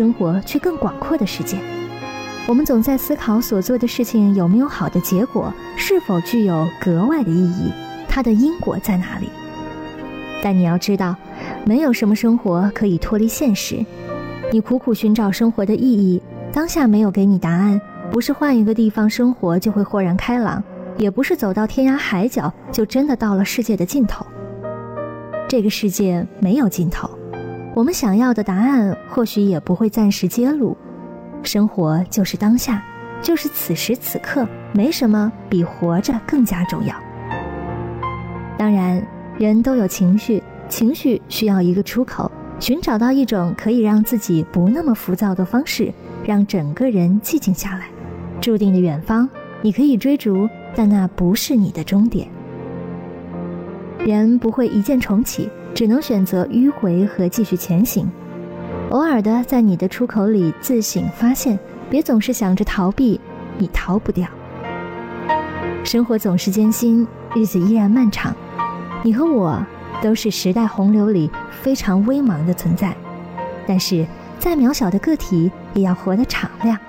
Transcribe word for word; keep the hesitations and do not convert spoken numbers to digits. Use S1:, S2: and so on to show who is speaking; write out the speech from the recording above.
S1: 生活去更广阔的世界。我们总在思考所做的事情有没有好的结果，是否具有格外的意义，它的因果在哪里。但你要知道，没有什么生活可以脱离现实。你苦苦寻找生活的意义，当下没有给你答案，不是换一个地方生活就会豁然开朗，也不是走到天涯海角就真的到了世界的尽头。这个世界没有尽头，我们想要的答案或许也不会暂时揭露。生活就是当下，就是此时此刻，没什么比活着更加重要。当然，人都有情绪，情绪需要一个出口，寻找到一种可以让自己不那么浮躁的方式，让整个人寂静下来。注定的远方，你可以追逐，但那不是你的终点。人不会一键重启，只能选择迂回和继续前行。偶尔的在你的出口里自省发现，别总是想着逃避，你逃不掉。生活总是艰辛，日子依然漫长。你和我都是时代洪流里非常微茫的存在，但是再渺小的个体也要活得敞亮。